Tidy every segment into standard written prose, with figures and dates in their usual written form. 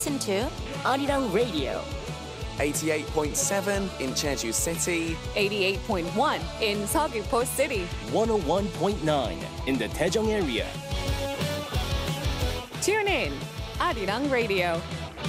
Listen to Arirang Radio. 88.7 in Jeju City, 88.1 in Seogwipo City, 101.9 in the Daejeong area. Tune in, Arirang Radio.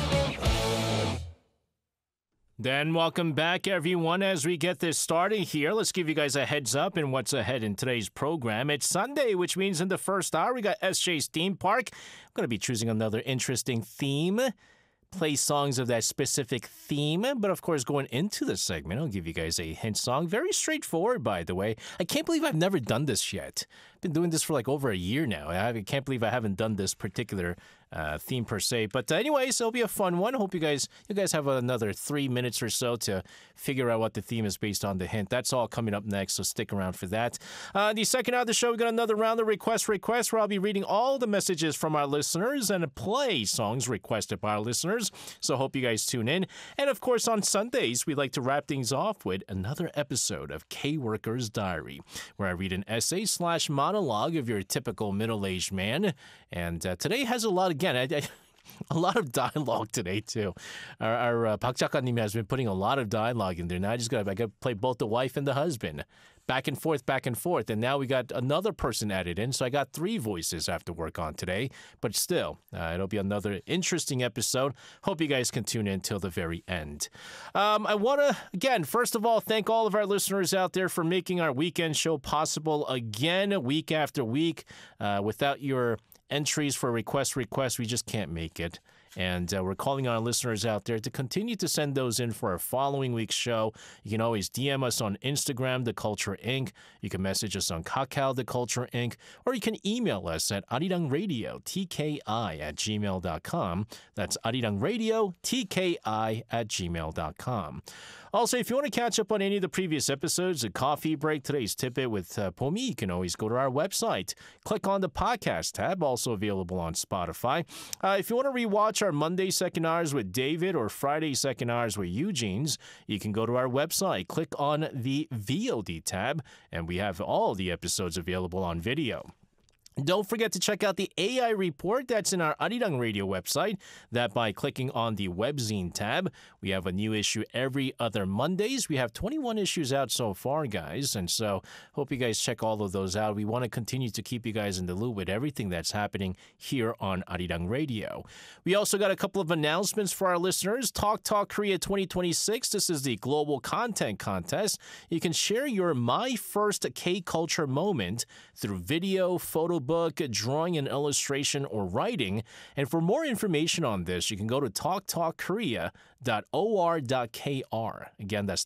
Then welcome back, everyone. As we get this started here, let's give you guys a heads up in what's ahead in today's program. It's Sunday, which means in the first hour, we got SJ's Theme Park. I'm going to be choosing another interesting theme. Play songs of that specific theme. But of course, going into the segment, I'll give you guys a hint song. Very straightforward, by the way. I can't believe I've never done this yet. I've been doing this for like over a year now. I can't believe I haven't done this particular theme per se. But anyways, it'll be a fun one. Hope you guys have another 3 minutes or so to figure out what the theme is based on the hint. That's all coming up next, so stick around for that. The second hour of the show, we got another round of requests where I'll be reading all the messages from our listeners and play songs requested by our listeners. So hope you guys tune in. And of course, on Sundays, we like to wrap things off with another episode of K-Worker's Diary, where I read an essay/monologue of your typical middle-aged man. And today has a lot, again, a lot of dialogue today, too. Our Park 작가님이 has been putting a lot of dialogue in there. Now I got to play both the wife and the husband. Back and forth. And now we got another person added in. So I got 3 voices I have to work on today. But still, it'll be another interesting episode. Hope you guys can tune in till the very end. I want to, again, first of all, thank all of our listeners out there for making our weekend show possible again, week after week. Without your entries for requests, we just can't make it. And we're calling on our listeners out there to continue to send those in for our following week's show. You can always DM us on Instagram, The Culture Inc. You can message us on Kakao, The Culture Inc. Or you can email us at arirangradiotki@gmail.com. That's arirangradiotki@gmail.com. Also, if you want to catch up on any of the previous episodes, the coffee break, today's tidbit with Pomi, you can always go to our website. Click on the podcast tab, also available on Spotify. If you want to rewatch our Monday second hours with David or Friday second hours with Eugene's, you can go to our website. Click on the VOD tab, and we have all the episodes available on video. Don't forget to check out the AI report that's in our Arirang Radio website. That by clicking on the webzine tab. We have a new issue every other Mondays. We have 21 issues out so far, guys. And so hope you guys check all of those out. We want to continue to keep you guys in the loop with everything that's happening here on Arirang Radio. We also got a couple of announcements for our listeners. Talk Korea 2026. This is the Global Content Contest. You can share your My First K-Culture moment through video, photo book, drawing and illustration, or writing. And for more information on this, you can go to talktalkkorea.or.kr. Again, that's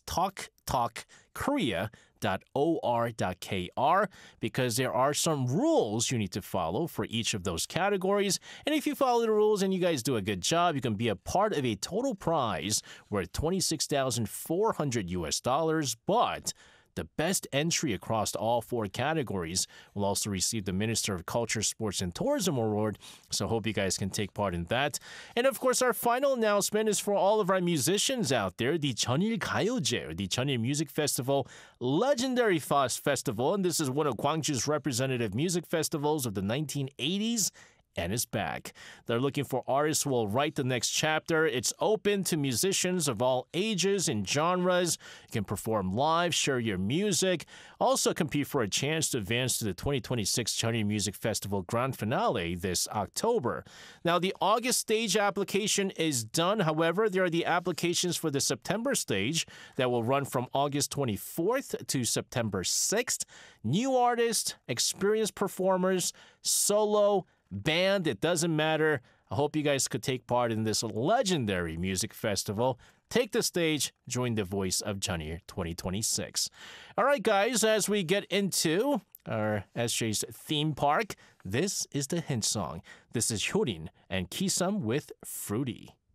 talktalkkorea.or.kr, because there are some rules you need to follow for each of those categories. And if you follow the rules and you guys do a good job, you can be a part of a total prize worth $26,400. But the best entry across all 4 categories will also receive the Minister of Culture, Sports, and Tourism Award, so hope you guys can take part in that. And of course, our final announcement is for all of our musicians out there, the Jeonnil Gayeoje, or the Jeonnil Music Festival, legendary festival, and this is one of Gwangju's representative music festivals of the 1980s. And is back. They're looking for artists who will write the next chapter. It's open to musicians of all ages and genres. You can perform live, share your music, also compete for a chance to advance to the 2026 Jeonnil Music Festival Grand Finale this October. Now, the August stage application is done. However, there are the applications for the September stage that will run from August 24th to September 6th. New artists, experienced performers, solo, band, it doesn't matter. I hope you guys could take part in this legendary music festival. Take the stage, join the voice of Jeonnil 2026. All right, guys, as we get into our SJ's theme park, this is the hint song. This is Hyorin and Kisum with Fruity.